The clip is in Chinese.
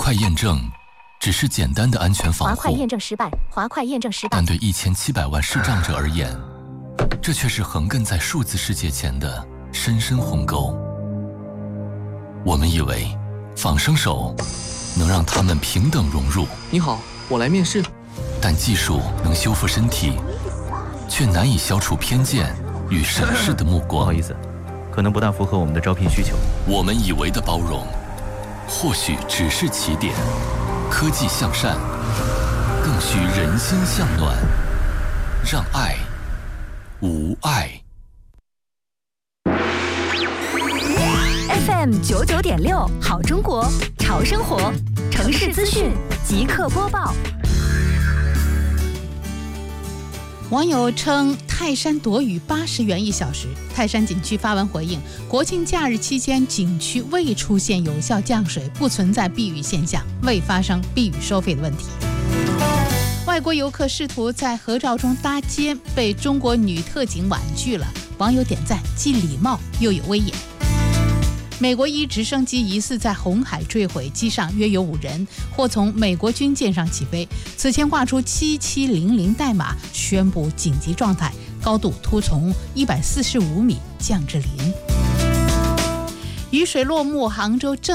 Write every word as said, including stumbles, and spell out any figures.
快验证只是简单的安全防护， 滑块验证失败，滑块验证失败。 但对一千七百万视障者而言，这却是横亘在数字世界前的深深鸿沟。我们以为仿生手能让他们平等融入。 你好，我来面试。 但技术能修复身体，却难以消除偏见与审视的目光。 不好意思，可能不大符合我们的招聘需求。 我们以为的包容，或许只是起点。科技向善，更需人心向暖，让爱无碍。 F M 九九点六，好中国，潮生活，城市资讯即刻播报。 网友称泰山躲雨八十元一小时，泰山景区发文回应，国庆假日期间景区未出现有效降水，不存在避雨现象，未发生避雨收费的问题。外国游客试图在合照中搭肩，被中国女特警婉拒了，网友点赞，既礼貌又有威严。美国一直升机疑似在红海坠毁，机上约有五人，或从美国军舰上起飞。此前挂出七七零零代码，宣布紧急状态，高度突从一百四十五米降至零。雨水落幕，杭州正